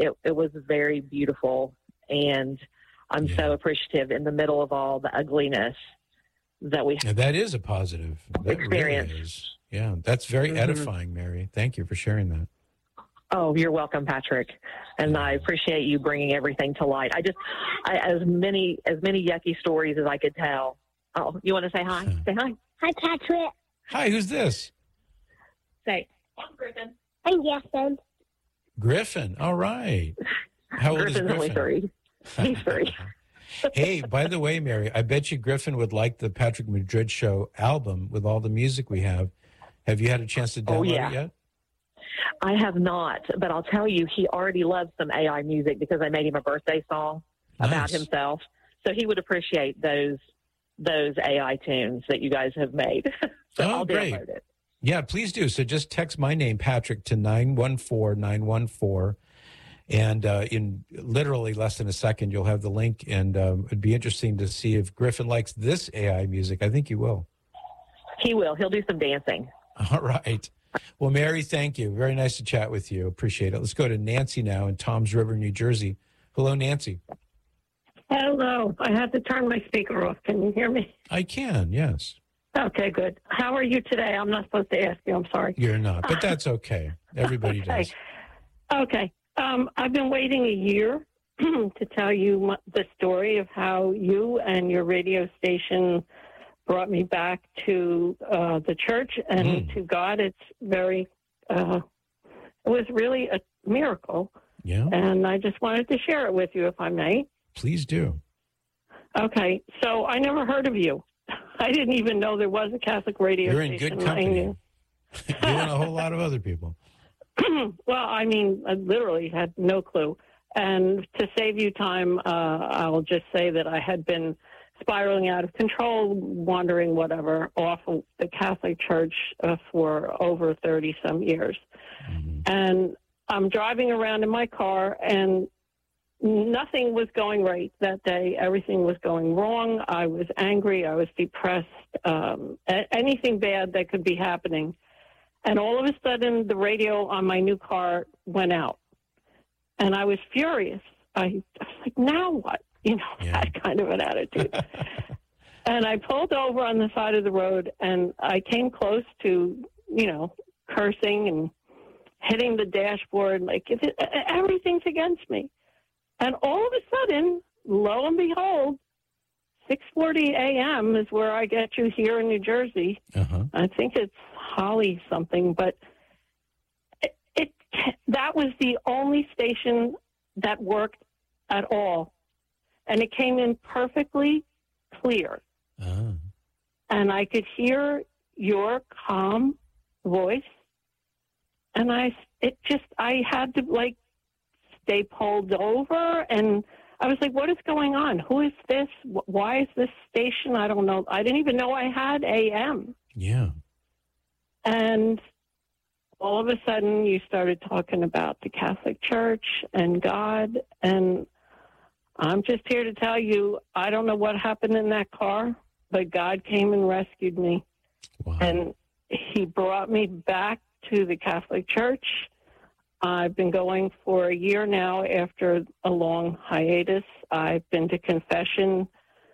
it was very beautiful. And I'm so appreciative in the middle of all the ugliness that we have. That is a positive experience. Really is. Yeah, that's very edifying, Mary. Thank you for sharing that. Oh, you're welcome, Patrick. And I appreciate you bringing everything to light. As many yucky stories as I could tell. Oh, you want to say hi? Say hi. Hi, Patrick. Hi, who's this? Say, I'm Griffin. I'm Griffin. Griffin, all right. How old is Griffin? Only 3. He's 3. Hey, by the way, Mary, I bet you Griffin would like the Patrick Madrid Show album with all the music we have. Have you had a chance to download it yet? I have not, but I'll tell you, he already loves some AI music because I made him a birthday song about himself. So he would appreciate those AI tunes that you guys have made. So I'll download it. Yeah, please do. So just text my name, Patrick, to 914-914. And in literally less than a second, you'll have the link. And it'd be interesting to see if Griffin likes this AI music. I think he will. He will. He'll do some dancing. All right. Well, Mary, thank you. Very nice to chat with you. Appreciate it. Let's go to Nancy now in Toms River, New Jersey. Hello, Nancy. Hello. I had to turn my speaker off. Can you hear me? I can, yes. Okay, good. How are you today? I'm not supposed to ask you. I'm sorry. You're not, but that's okay. Everybody does. Okay. I've been waiting a year to tell you the story of how you and your radio station brought me back to the church and to God. It's very, it was really a miracle. Yeah. And I just wanted to share it with you, if I may. Please do. Okay. So I never heard of you. I didn't even know there was a Catholic radio You're station. You're in good company. You and a whole lot of other people. Well, I mean, I literally had no clue. And to save you time, I'll just say that I had been spiraling out of control, wandering whatever off of the Catholic Church for over 30-some years. And I'm driving around in my car, and nothing was going right that day. Everything was going wrong. I was angry. I was depressed. Anything bad that could be happening. And all of a sudden, the radio on my new car went out. And I was furious. I was like, now what? You know, that kind of an attitude. And I pulled over on the side of the road, and I came close to, you know, cursing and hitting the dashboard, like, everything's against me. And all of a sudden, lo and behold, 6:40 a.m. is where I get you here in New Jersey. I think it's Holly something, but that was the only station that worked at all. And it came in perfectly clear. And I could hear your calm voice. And I had to, like, stay pulled over. And I was like, what is going on? Who is this? Why is this station? I don't know. I didn't even know I had AM. Yeah. And all of a sudden, you started talking about the Catholic Church and God. And I'm just here to tell you, I don't know what happened in that car, but God came and rescued me. Wow. And he brought me back to the Catholic Church. I've been going for a year now after a long hiatus. I've been to confession,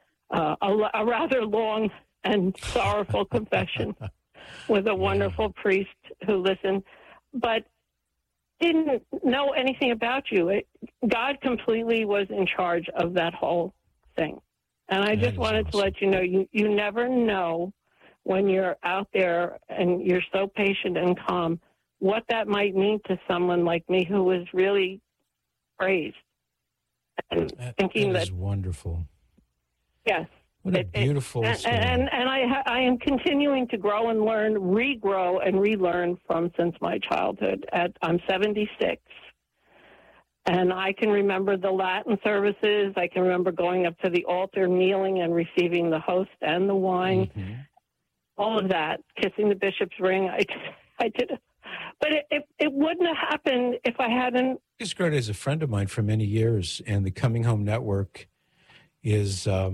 a rather long and sorrowful confession with a wonderful priest who listened, but didn't know anything about you. God completely was in charge of that whole thing. And I just wanted to let you know, you never know when you're out there and you're so patient and calm, what that might mean to someone like me who was really praised. And thinking that is wonderful. Yes. What a beautiful story. And I am continuing to grow and learn, regrow and relearn from since my childhood. I'm 76. And I can remember the Latin services. I can remember going up to the altar, kneeling and receiving the host and the wine. All of that, kissing the bishop's ring. I did it. But it wouldn't have happened if I hadn't. Chris Grote is a friend of mine for many years, and the Coming Home Network is a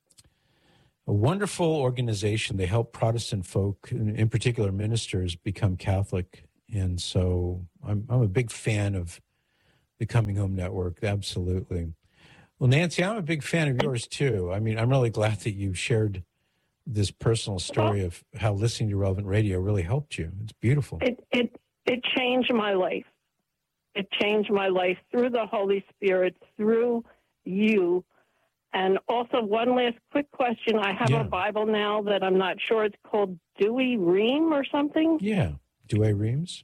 wonderful organization. They help Protestant folk, in particular ministers, become Catholic. And so I'm a big fan of the Coming Home Network. Absolutely. Well, Nancy, I'm a big fan of yours too. I mean, I'm really glad that you shared this personal story of how listening to Relevant Radio really helped you. It's beautiful. It changed my life. It changed my life through the Holy Spirit, through you. And also, one last quick question. I have a Bible now that I'm not sure. It's called Douay Rheims or something. Yeah, Douay Rheims.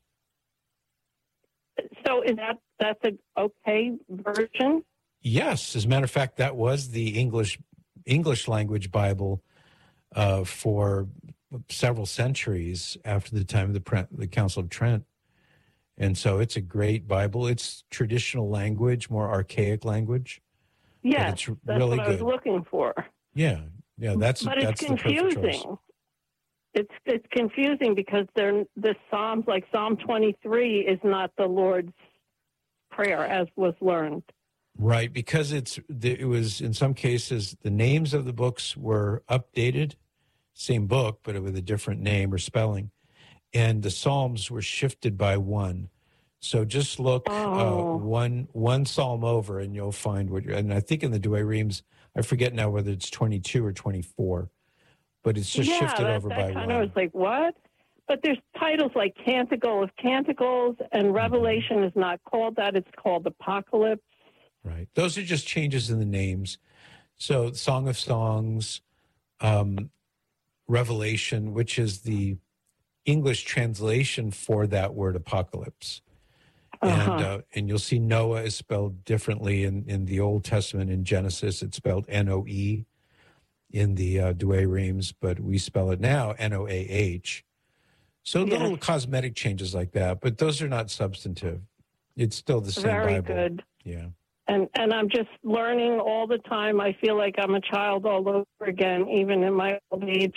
So that's an okay version? Yes. As a matter of fact, that was the English language Bible for several centuries after the time of the Council of Trent. And so it's a great Bible. It's traditional language, more archaic language. Yes, it's that's really what I was looking for. Yeah, that's it's confusing. It's confusing because the Psalms, like Psalm 23, is not the Lord's Prayer as was learned. Right, because it was in some cases the names of the books were updated, same book but with a different name or spelling, and the Psalms were shifted by one. So just look one psalm over, and you'll find what you're. And I think in the Douay Rheims, I forget now whether it's 22 or 24, but it's just shifted over by one. I was like, what? But there's titles like Canticle of Canticles, and Revelation is not called that; it's called Apocalypse. Right. Those are just changes in the names. So, Song of Songs, Revelation, which is the English translation for that word apocalypse. And you'll see Noah is spelled differently in the Old Testament. In Genesis, it's spelled Noe in the Douay Rheims, but we spell it now Noah. So little cosmetic changes like that, but those are not substantive. It's still the same Very Bible. Good. Yeah. And I'm just learning all the time. I feel like I'm a child all over again, even in my old age.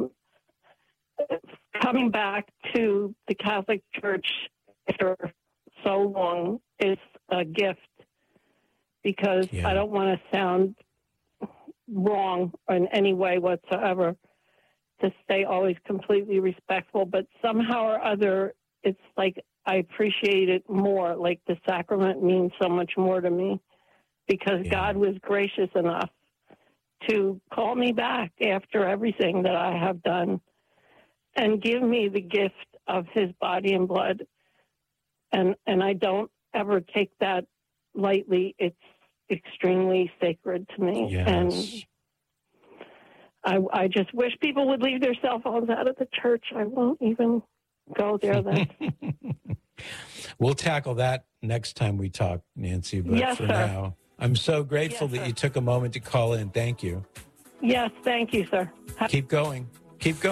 Coming back to the Catholic Church after so long is a gift, because I don't want to sound wrong in any way whatsoever, to stay always completely respectful, but somehow or other, it's like I appreciate it more. Like the sacrament means so much more to me, because God was gracious enough to call me back after everything that I have done and give me the gift of his body and blood. And I don't ever take that lightly. It's extremely sacred to me. Yes. And I just wish people would leave their cell phones out of the church. I won't even go there then. We'll tackle that next time we talk, Nancy. But for now, I'm so grateful that you took a moment to call in. Thank you. Yes, thank you, sir. Keep going. Keep going.